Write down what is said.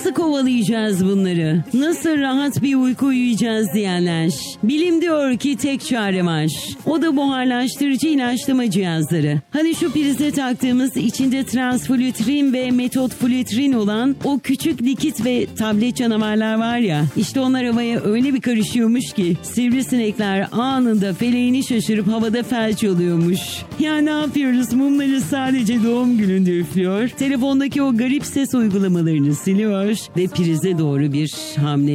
Nasıl kovalayacağız bunları? Nasıl rahat bir uyku uyuyacağız diyenler. Bilim diyor ki tek çare var. O da buharlaştırıcı ilaçlama cihazları. Hani şu prize taktığımız içinde transflütrin ve metotflütrin olan o küçük likit ve tablet canavarlar var ya. İşte onlar havaya öyle bir karışıyormuş ki sivrisinekler anında feleğini şaşırıp havada felç oluyormuş. Ya ne yapıyoruz? Mumları sadece doğum gününde üflüyor. Telefondaki o garip ses uygulamalarını siliyor ve prize doğru bir hamle